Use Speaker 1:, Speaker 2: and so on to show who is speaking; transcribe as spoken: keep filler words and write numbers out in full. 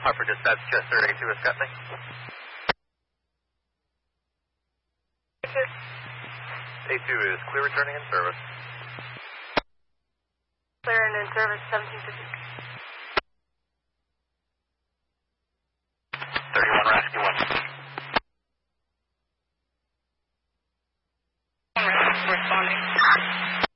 Speaker 1: Hartford Dispatch, Chester, A two is Scotland. A two is clear returning in service.
Speaker 2: Clear and in service, seventeen fifty.
Speaker 1: thirty-one Rescue one.
Speaker 2: Responding.